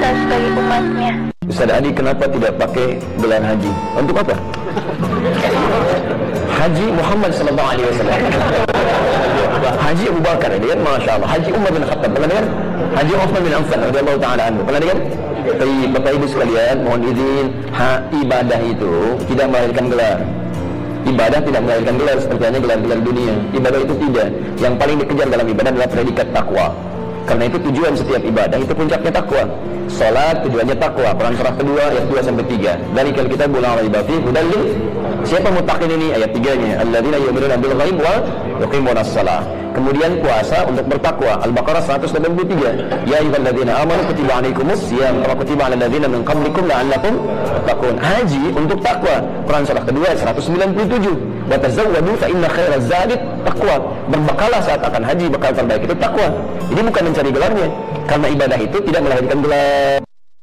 kita sebagai umatnya. Ustaz Adi kenapa tidak pakai gelar haji? Untuk apa? Haji Muhammad sallallahu alaihi wasallam. Haji Abu Bakar, lihat Masya Allah. Haji Umar bin Khattab, pernah dengar? Haji Uthman bin Affan radhiyallahu taala anhu, pernah dengar? Bapak Ibu sekalian, mohon izin, ibadah itu tidak melahirkan gelar. Ibadah tidak melahirkan gelar seperti hanya gelar-gelar dunia. Ibadah itu tidak. Yang paling dikejar dalam ibadah adalah predikat takwa. Karena itu tujuan setiap ibadah itu puncaknya takwa. Salat tujuannya takwa. Quran surah kedua ayat 2 sampai 3. Dari kita bulan raiba fi hudal lil. Siapa muttaqin ini? Ayat 3-nya. Alladzina yu'minuna bil ghaib wa yuqimunas shalah. Kemudian puasa untuk bertakwa. Al-Baqarah 183. Ya ayyuhalladzina amanu kutiba alaikumus shiyam kama kutiba alal ladzina min qablikum la'allakum tattaqun. Haji untuk takwa. Quran surah kedua ayat 197. Wa tazawwadu fa inna khairaz zadi taqwa. Berbekalah saat akan haji, bekal terbaik itu takwa. Ini bukan mencari gelarnya, karena ibadah itu tidak melahirkan gelar.